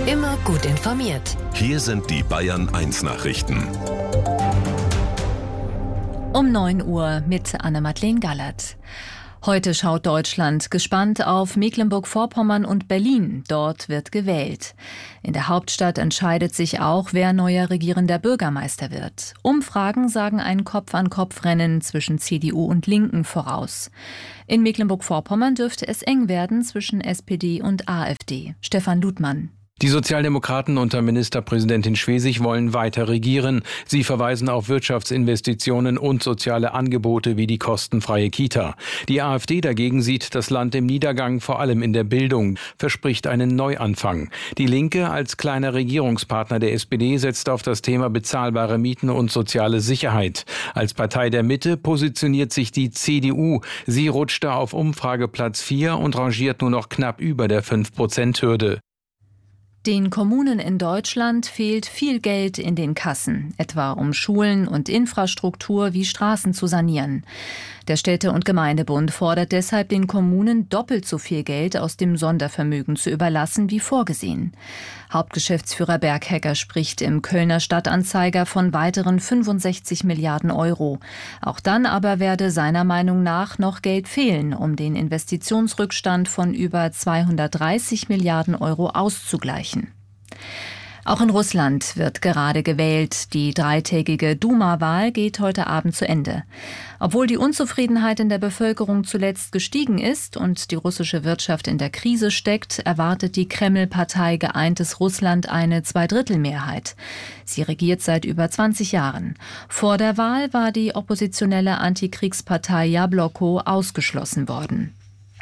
Immer gut informiert. Hier sind die Bayern-1 Nachrichten. Um 9 Uhr mit Anne-Madeleine Gallert. Heute schaut Deutschland gespannt auf Mecklenburg-Vorpommern und Berlin. Dort wird gewählt. In der Hauptstadt entscheidet sich auch, wer neuer regierender Bürgermeister wird. Umfragen sagen ein Kopf-an-Kopf-Rennen zwischen CDU und Linken voraus. In Mecklenburg-Vorpommern dürfte es eng werden zwischen SPD und AfD. Stefan Ludmann. Die Sozialdemokraten unter Ministerpräsidentin Schwesig wollen weiter regieren. Sie verweisen auf Wirtschaftsinvestitionen und soziale Angebote wie die kostenfreie Kita. Die AfD dagegen sieht das Land im Niedergang, vor allem in der Bildung, verspricht einen Neuanfang. Die Linke als kleiner Regierungspartner der SPD setzt auf das Thema bezahlbare Mieten und soziale Sicherheit. Als Partei der Mitte positioniert sich die CDU. Sie rutschte auf Umfrageplatz 4 und rangiert nur noch knapp über der 5%-Hürde. Den Kommunen in Deutschland fehlt viel Geld in den Kassen, etwa um Schulen und Infrastruktur wie Straßen zu sanieren. Der Städte- und Gemeindebund fordert deshalb den Kommunen doppelt so viel Geld aus dem Sondervermögen zu überlassen wie vorgesehen. Hauptgeschäftsführer Berghecker spricht im Kölner Stadtanzeiger von weiteren 65 Milliarden Euro. Auch dann aber werde seiner Meinung nach noch Geld fehlen, um den Investitionsrückstand von über 230 Milliarden Euro auszugleichen. Auch in Russland wird gerade gewählt. Die dreitägige Duma-Wahl geht heute Abend zu Ende. Obwohl die Unzufriedenheit in der Bevölkerung zuletzt gestiegen ist und die russische Wirtschaft in der Krise steckt, erwartet die Kreml-Partei Geeintes Russland eine Zweidrittelmehrheit. Sie regiert seit über 20 Jahren. Vor der Wahl war die oppositionelle Antikriegspartei Jabloko ausgeschlossen worden.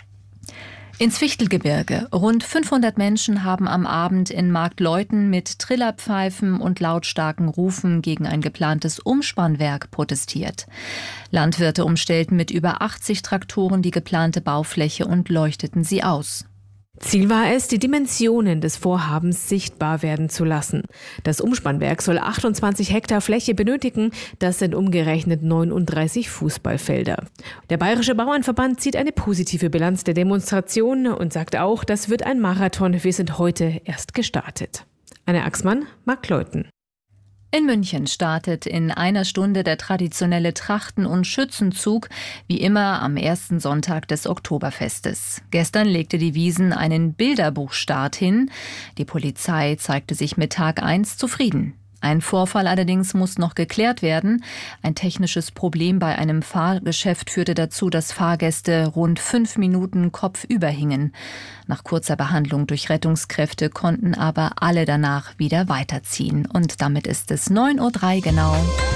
Ins Fichtelgebirge. Rund 500 Menschen haben am Abend in Marktleuthen mit Trillerpfeifen und lautstarken Rufen gegen ein geplantes Umspannwerk protestiert. Landwirte umstellten mit über 80 Traktoren die geplante Baufläche und leuchteten sie aus. Ziel war es, die Dimensionen des Vorhabens sichtbar werden zu lassen. Das Umspannwerk soll 28 Hektar Fläche benötigen. Das sind umgerechnet 39 Fußballfelder. Der Bayerische Bauernverband zieht eine positive Bilanz der Demonstration und sagt auch, das wird ein Marathon. Wir sind heute erst gestartet. Anne Axmann, Marktleuthen. In München startet in einer Stunde der traditionelle Trachten- und Schützenzug, wie immer am ersten Sonntag des Oktoberfestes. Gestern legte die Wiesn einen Bilderbuchstart hin. Die Polizei zeigte sich mit Tag 1 zufrieden. Ein Vorfall allerdings muss noch geklärt werden. Ein technisches Problem bei einem Fahrgeschäft führte dazu, dass Fahrgäste rund 5 Minuten kopfüber hingen. Nach kurzer Behandlung durch Rettungskräfte konnten aber alle danach wieder weiterziehen. Und damit ist es 9:03 Uhr genau.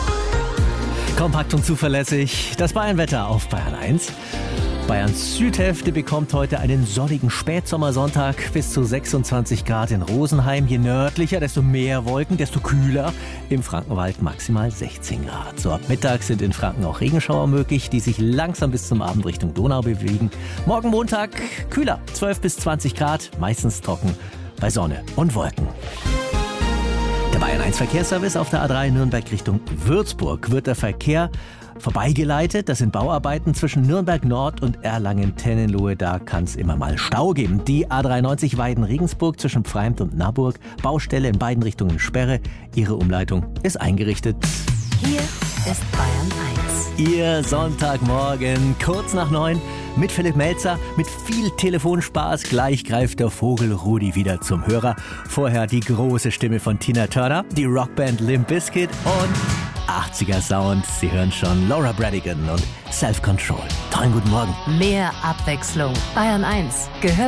Kompakt und zuverlässig, das Bayern-Wetter auf Bayern 1. Bayerns Südhälfte bekommt heute einen sonnigen Spätsommersonntag, bis zu 26 Grad in Rosenheim. Je nördlicher, desto mehr Wolken, desto kühler. Im Frankenwald maximal 16 Grad. So ab Mittag sind in Franken auch Regenschauer möglich, die sich langsam bis zum Abend Richtung Donau bewegen. Morgen Montag kühler, 12 bis 20 Grad, meistens trocken bei Sonne und Wolken. Der Bayern 1 Verkehrsservice auf der A3 Nürnberg Richtung Würzburg wird der Verkehr vorbeigeleitet. Das sind Bauarbeiten zwischen Nürnberg Nord und Erlangen-Tennenlohe. Da kann es immer mal Stau geben. Die A93 Weiden-Regensburg zwischen Pfreimd und Naburg. Baustelle in beiden Richtungen Sperre. Ihre Umleitung ist eingerichtet. Hier ist Bayern 1. Ihr Sonntagmorgen, kurz nach 9, mit Philipp Melzer, mit viel Telefonspaß. Gleich greift der Vogel Rudi wieder zum Hörer. Vorher die große Stimme von Tina Turner, die Rockband Limp Bizkit und 80er Sound. Sie hören schon Laura Branigan und Self Control. Tollen guten Morgen. Mehr Abwechslung. Bayern 1 gehört